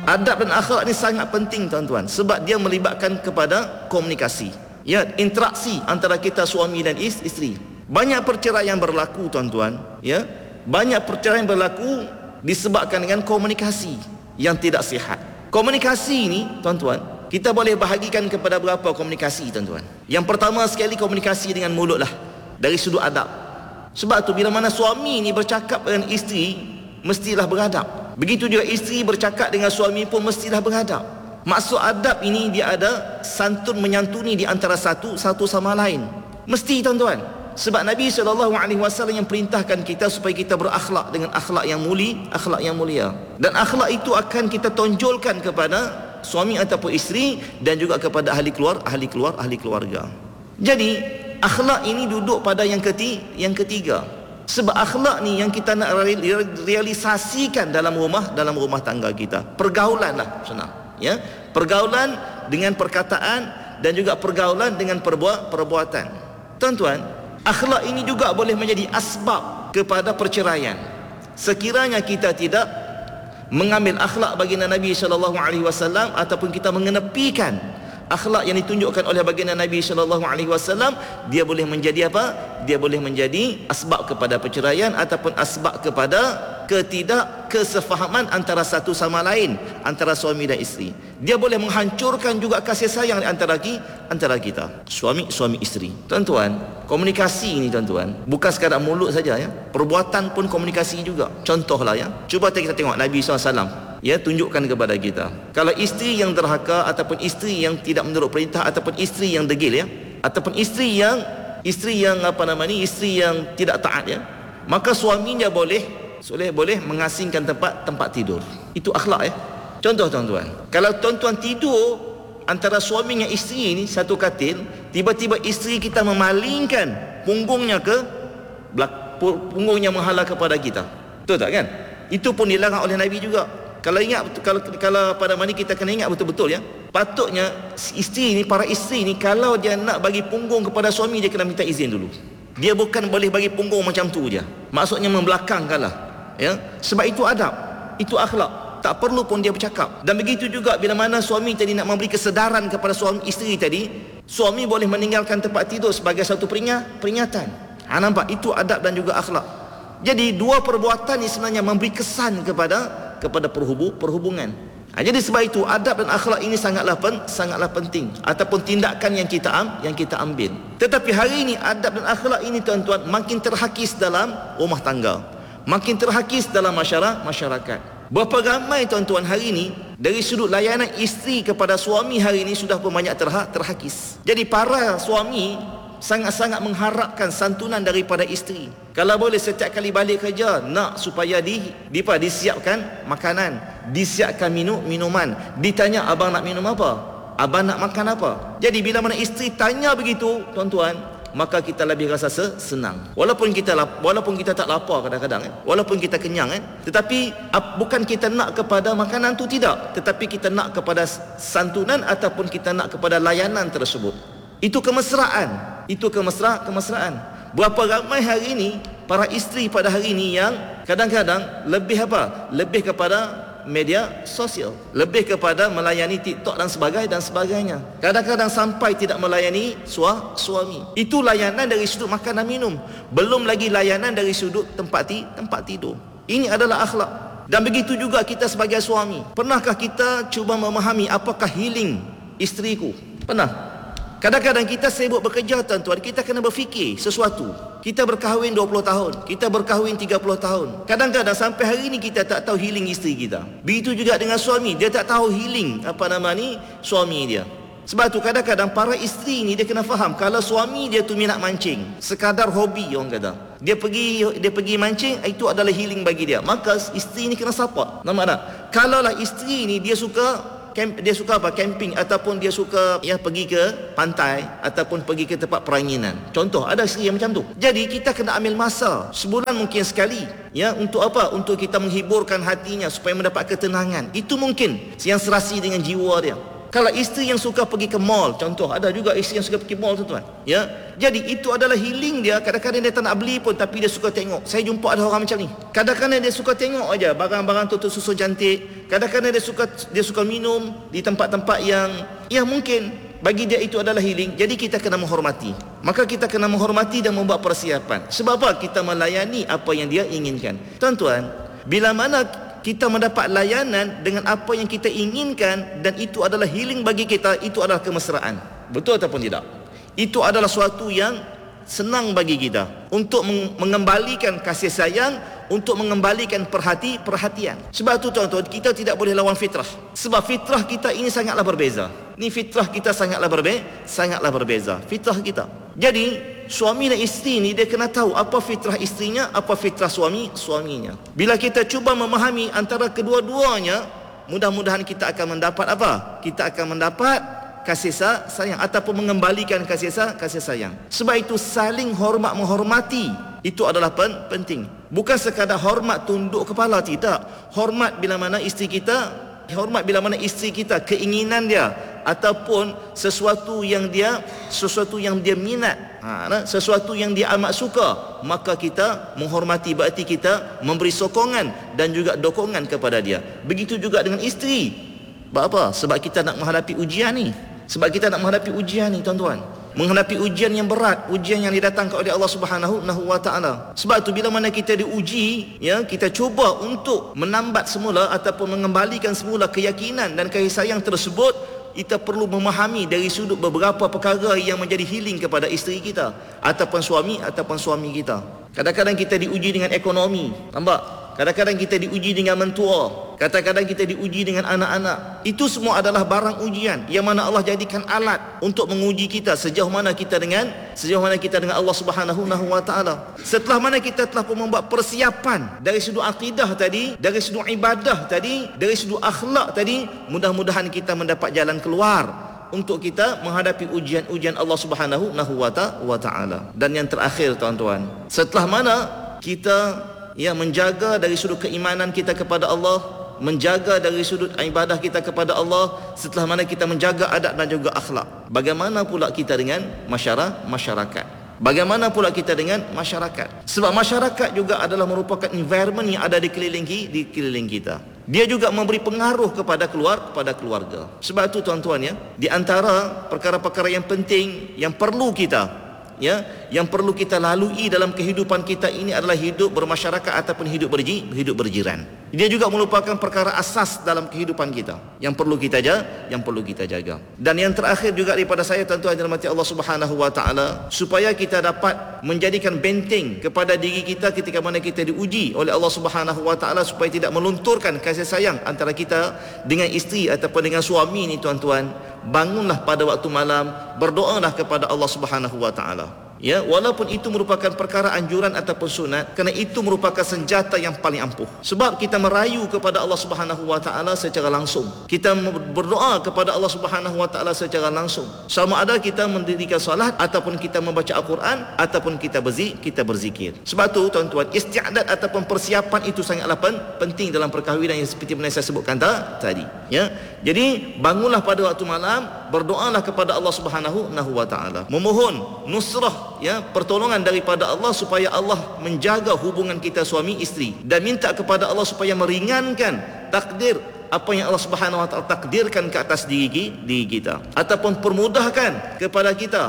Adab dan akhlak ni sangat penting tuan-tuan, sebab dia melibatkan kepada komunikasi, ya, interaksi antara kita suami dan isteri. Banyak perceraian berlaku tuan-tuan, ya, banyak perceraian berlaku disebabkan dengan komunikasi yang tidak sihat. Komunikasi ni tuan-tuan, kita boleh bahagikan kepada berapa komunikasi tuan-tuan. Yang pertama sekali, komunikasi dengan mulut lah, dari sudut adab. Sebab tu bila mana suami ni bercakap dengan isteri, mestilah beradab. Begitu juga isteri bercakap dengan suami pun mestilah beradab. Maksud adab ini dia ada santun menyantuni di antara satu sama lain. Mesti tuan-tuan. Sebab Nabi SAW yang perintahkan kita supaya kita berakhlak dengan akhlak yang mulia. Dan akhlak itu akan kita tonjolkan kepada suami ataupun isteri dan juga kepada ahli keluarga. Jadi akhlak ini duduk pada yang ketiga. Sebab akhlak ni yang kita nak realisasikan dalam rumah tangga kita. Pergaulan lah senang, ya. Pergaulan dengan perkataan dan juga pergaulan dengan perbuatan. Tuan-tuan, akhlak ini juga boleh menjadi asbab kepada perceraian. Sekiranya kita tidak mengambil akhlak baginda Nabi SAW ataupun kita mengenepikan akhlak yang ditunjukkan oleh baginda Nabi SAW, dia boleh menjadi apa? Dia boleh menjadi asbab kepada perceraian ataupun asbab kepada ketidakkesefahaman antara satu sama lain, antara suami dan isteri. Dia boleh menghancurkan juga kasih sayang di antara kita, suami isteri. Tuan-tuan, komunikasi ini tuan-tuan, bukan sekadar mulut saja, ya. Perbuatan pun komunikasi juga. Contohlah, ya. Cuba kita tengok Nabi SAW, ya, tunjukkan kepada kita. Kalau isteri yang derhaka ataupun isteri yang tidak menurut perintah ataupun isteri yang degil, ya, ataupun isteri yang tidak taat, ya, maka suaminya boleh mengasingkan tempat tidur. Itu akhlak, ya. Contoh tuan-tuan, kalau tuan-tuan tidur antara suami dengan isteri ni satu katil, tiba-tiba isteri kita memalingkan punggungnya menghala kepada kita. Betul tak, kan? Itu pun dilarang oleh Nabi juga. Kalau pada mana kita kena ingat betul-betul, ya. Patutnya para isteri ni kalau dia nak bagi punggung kepada suami, dia kena minta izin dulu. Dia bukan boleh bagi punggung macam tu je. Maksudnya membelakangkanlah, ya. Sebab itu adab, itu akhlak. Tak perlu pun dia bercakap. Dan begitu juga bila mana suami tadi nak memberi kesedaran kepada suami isteri tadi, suami boleh meninggalkan tempat tidur sebagai satu peringatan. Nampak? Itu adab dan juga akhlak. Jadi dua perbuatan ini sebenarnya memberi kesan kepada perhubungan. Jadi sebab itu adab dan akhlak ini sangatlah penting, ataupun tindakan yang kita ambil. Tetapi hari ini adab dan akhlak ini tuan-tuan makin terhakis dalam rumah tangga, makin terhakis dalam masyarakat. Berapa ramai tuan-tuan hari ini dari sudut layanan isteri kepada suami hari ini sudah pun banyak terhakis. Jadi para suami sangat-sangat mengharapkan santunan daripada isteri. Kalau boleh setiap kali balik kerja nak supaya disiapkan makanan, disiapkan minuman, ditanya abang nak minum apa, abang nak makan apa. Jadi bila mana isteri tanya begitu tuan-tuan, maka kita lebih rasa senang. Walaupun kita tak lapar kadang-kadang, walaupun kita kenyang, tetapi bukan kita nak kepada makanan tu, tidak, tetapi kita nak kepada santunan ataupun kita nak kepada layanan tersebut. Itu kemesraan. Berapa ramai hari ini para isteri pada hari ini yang kadang-kadang lebih kepada media sosial, lebih kepada melayani TikTok dan sebagainya. Kadang-kadang sampai tidak melayani suami. Itu layanan dari sudut makan dan minum, belum lagi layanan dari sudut tempat tidur. Ini adalah akhlak. Dan begitu juga kita sebagai suami. Pernahkah kita cuba memahami apakah healing isteriku? Pernah? Kadang-kadang kita sibuk bekerja tuan-tuan, kita kena berfikir sesuatu. Kita berkahwin 20 tahun, kita berkahwin 30 tahun. Kadang-kadang sampai hari ini kita tak tahu healing isteri kita. Begitu juga dengan suami, dia tak tahu healing suami dia. Sebab tu kadang-kadang para isteri ni dia kena faham, kalau suami dia tu minat mancing, sekadar hobi orang kata, dia pergi mancing, itu adalah healing bagi dia, maka isteri ni kena support. Nampak tak? Kalaulah isteri ni dia suka camping ataupun dia suka pergi ke pantai ataupun pergi ke tempat peranginan. Contoh, ada isteri yang macam tu. Jadi kita kena ambil masa sebulan mungkin sekali, untuk apa? Untuk kita menghiburkan hatinya supaya mendapat ketenangan. Itu mungkin yang serasi dengan jiwa dia. Kalau isteri yang suka pergi ke mall, contoh, ada juga isteri yang suka pergi mall, tuan-tuan. Ya, jadi itu adalah healing dia. Kadang-kadang dia tak nak beli pun, tapi dia suka tengok. Saya jumpa ada orang macam ni. Kadang-kadang dia suka tengok aja barang-barang tu susu cantik. Kadang-kadang dia suka minum di tempat-tempat yang mungkin bagi dia itu adalah healing. Jadi kita kena menghormati. Maka kita kena menghormati dan membuat persiapan. Sebab apa? Kita melayani apa yang dia inginkan. Tuan-tuan, bila mana kita mendapat layanan dengan apa yang kita inginkan dan itu adalah healing bagi kita, itu adalah kemesraan. Betul ataupun tidak? Itu adalah suatu yang senang bagi kita untuk mengembalikan kasih sayang, untuk mengembalikan perhatian. Sebab itu tuan-tuan, kita tidak boleh lawan fitrah. Sebab fitrah kita ini sangatlah berbeza. Ni fitrah kita sangatlah berbeza. Fitrah kita. Jadi suami dan isteri ni dia kena tahu apa fitrah isterinya, apa fitrah suaminya. Bila kita cuba memahami antara kedua-duanya, mudah-mudahan kita akan mendapat apa? Kita akan mendapat kasih sayang ataupun mengembalikan kasih sayang. Sebab itu saling hormat menghormati itu adalah penting. Bukan sekadar hormat tunduk kepala, tidak. Hormat bila mana isteri kita keinginan dia ataupun sesuatu yang dia minat, sesuatu yang dia amat suka, maka kita menghormati, berarti kita memberi sokongan dan juga dokongan kepada dia. Begitu juga dengan isteri. Apa? Sebab kita nak menghadapi ujian ni. Tuan-tuan. Menghadapi ujian yang berat, ujian yang didatangkan oleh Allah Subhanahu wa taala. Sebab tu bila mana kita diuji, ya, kita cuba untuk menambat semula ataupun mengembalikan semula keyakinan dan kasih sayang tersebut, kita perlu memahami dari sudut beberapa perkara yang menjadi healing kepada isteri kita ataupun suami kita. Kadang-kadang kita diuji dengan ekonomi, nampak? Kadang-kadang kita diuji dengan mentua, kadang-kadang kita diuji dengan anak-anak. Itu semua adalah barang ujian yang mana Allah jadikan alat untuk menguji kita sejauh mana kita dengan Allah Subhanahu wa taala. Setelah mana kita telah pun membuat persiapan dari sudut akidah tadi, dari sudut ibadah tadi, dari sudut akhlak tadi, mudah-mudahan kita mendapat jalan keluar untuk kita menghadapi ujian-ujian Allah Subhanahu wa taala. Dan yang terakhir tuan-tuan, setelah mana kita menjaga dari sudut keimanan kita kepada Allah, menjaga dari sudut ibadah kita kepada Allah, setelah mana kita menjaga adab dan juga akhlak, bagaimana pula kita dengan masyarakat? Bagaimana pula kita dengan masyarakat? Sebab masyarakat juga adalah merupakan environment yang ada di keliling kita. Dia juga memberi pengaruh kepada keluarga. Sebab itu tuan-tuan, ya, di antara perkara-perkara yang penting yang perlu kita lalui dalam kehidupan kita ini adalah hidup bermasyarakat ataupun hidup berjiran. Dia juga merupakan perkara asas dalam kehidupan kita yang perlu kita jaga. Dan yang terakhir juga daripada saya, tuan-tuan yang dirahmati Allah Subhanahu wa taala, supaya kita dapat menjadikan benteng kepada diri kita ketika mana kita diuji oleh Allah Subhanahu wa taala, supaya tidak melunturkan kasih sayang antara kita dengan isteri ataupun dengan suami ni, tuan-tuan, bangunlah pada waktu malam, berdoalah kepada Allah Subhanahu wa taala. Ya, walaupun itu merupakan perkara anjuran ataupun sunat, kerana itu merupakan senjata yang paling ampuh. Sebab kita merayu kepada Allah Subhanahu wa taala secara langsung. Kita berdoa kepada Allah Subhanahu wa taala secara langsung. Sama ada kita mendirikan salat ataupun kita membaca Al-Quran ataupun kita berzikir. Sebab tu tuan-tuan, isti'dad ataupun persiapan itu sangatlah penting dalam perkahwinan yang seperti mana saya sebutkan tadi. Ya. Jadi bangunlah pada waktu malam, berdoalah kepada Allah Subhanahu wa taala, memohon nusrah, ya, pertolongan daripada Allah supaya Allah menjaga hubungan kita suami isteri, dan minta kepada Allah supaya meringankan takdir apa yang Allah Subhanahu wa taala takdirkan ke atas diri kita, ataupun permudahkan kepada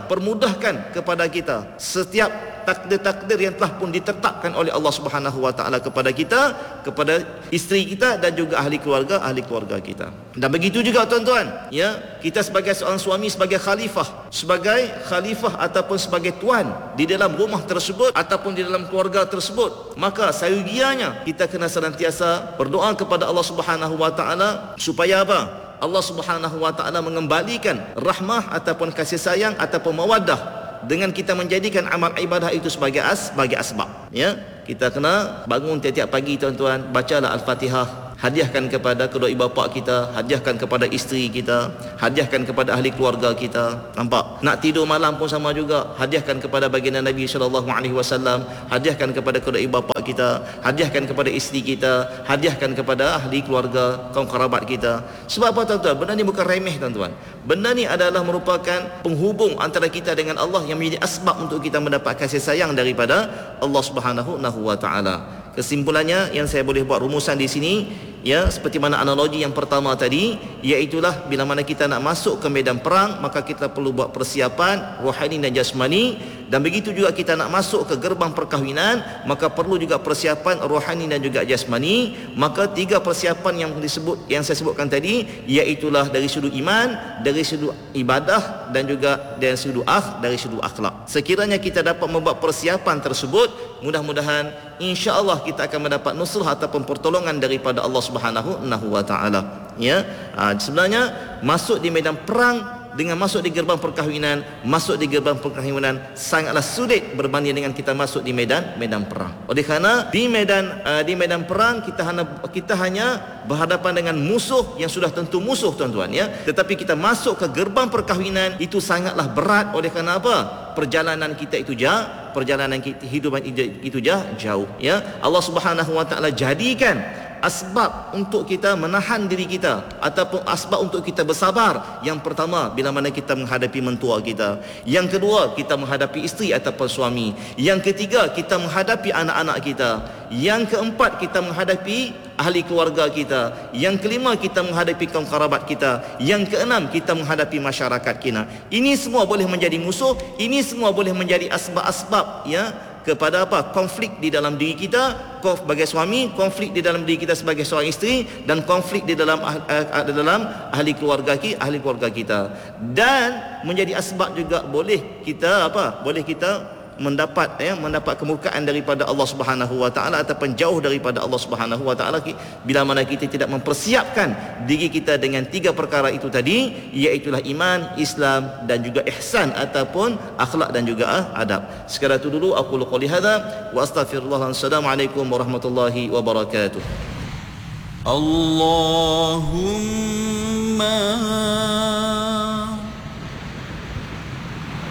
kita setiap takdir-takdir yang telah pun ditetapkan oleh Allah Subhanahu wa taala kepada kita, kepada isteri kita dan juga ahli keluarga kita. Dan begitu juga tuan-tuan, ya, kita sebagai seorang suami, sebagai khalifah ataupun sebagai tuan di dalam rumah tersebut ataupun di dalam keluarga tersebut, maka seyogianya kita kena senantiasa berdoa kepada Allah Subhanahu wa taala supaya apa? Allah Subhanahu wa taala mengembalikan rahmah ataupun kasih sayang ataupun mawaddah dengan kita menjadikan amal ibadah itu sebagai asbab. Ya, kita kena bangun tiap-tiap pagi tuan-tuan, bacalah Al-Fatihah, hadiahkan kepada kedua ibu bapa kita, hadiahkan kepada isteri kita, hadiahkan kepada ahli keluarga kita. Nampak? Nak tidur malam pun sama juga, hadiahkan kepada baginda Nabi SAW, hadiahkan kepada kedua ibu bapa kita, hadiahkan kepada isteri kita, hadiahkan kepada ahli keluarga, kaum kerabat kita. Sebab apa tuan-tuan? Benda ni bukan remeh tuan-tuan. Benda ni adalah merupakan penghubung antara kita dengan Allah yang menjadi asbab untuk kita mendapat kasih sayang daripada Allah Subhanahu wa taala. Kesimpulannya yang saya boleh buat rumusan di sini, ya, seperti mana analogi yang pertama tadi, iaitulah bila mana kita nak masuk ke medan perang, maka kita perlu buat persiapan rohani dan jasmani, dan begitu juga kita nak masuk ke gerbang perkahwinan, maka perlu juga persiapan rohani dan juga jasmani. Maka tiga persiapan yang saya sebutkan tadi, iaitulah dari sudut iman, dari sudut ibadah, dan juga dari sudut dari sudut akhlak. Sekiranya kita dapat membuat persiapan tersebut, mudah-mudahan insya-Allah kita akan mendapat nusrah ataupun pertolongan daripada Allah Subhanahu wa taala. Ya, sebenarnya masuk di medan perang dengan masuk di gerbang perkahwinan, sangatlah sulit berbanding dengan kita masuk di medan perang. Oleh kerana di medan perang kita hanya berhadapan dengan musuh yang sudah tentu musuh tuan-tuan, ya. Tetapi kita masuk ke gerbang perkahwinan itu sangatlah berat. Oleh kerana apa? Perjalanan kita itu hidupan itu jauh, ya. Allah Subhanahu wa taala jadikan asbab untuk kita menahan diri kita ataupun asbab untuk kita bersabar. Yang pertama, bila mana kita menghadapi mentua kita. Yang kedua, kita menghadapi isteri ataupun suami. Yang ketiga, kita menghadapi anak-anak kita. Yang keempat, kita menghadapi ahli keluarga kita. Yang kelima, kita menghadapi kaum kerabat kita. Yang keenam, kita menghadapi masyarakat kita. Ini semua boleh menjadi musuh. Ini semua boleh menjadi asbab-asbab, ya, kepada apa? Konflik di dalam diri kita sebagai suami, konflik di dalam diri kita sebagai seorang isteri, dan konflik di dalam ahli keluarga kita. Dan menjadi asbab juga boleh kita mendapat kemurkaan daripada Allah Subhanahu wa taala ataupun jauh daripada Allah Subhanahu wa taala bila mana kita tidak mempersiapkan diri kita dengan tiga perkara itu tadi, iaitulah iman, Islam dan juga ihsan ataupun akhlak dan juga adab. Sekadar itu dulu aku qouli hadza wa astaghfirullah. Assalamualaikum warahmatullahi wabarakatuh. Allahumma